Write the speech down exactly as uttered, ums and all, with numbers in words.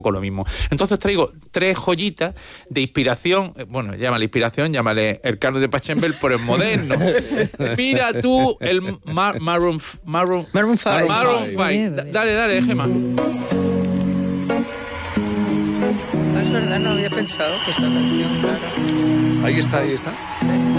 con lo mismo. Entonces traigo tres joyitas de inspiración, bueno, llámale inspiración, llámale el Carlos de Pachelbel por el moderno. Mira tú el Mar Maroon Maroon Maroon five. Maroon five. Dale, dale, Gemma. Ah, es verdad, no había pensado que esta canción, claro. Ahí está, ahí está. Sí.